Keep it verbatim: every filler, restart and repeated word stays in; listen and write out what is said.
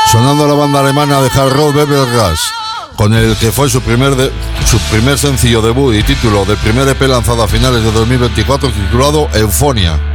Sonando la banda alemana de hard rock Bebelgas, con el que fue su primer, de, su primer sencillo debut y título del primer E P lanzado a finales de dos mil veinticuatro, titulado Euphonia.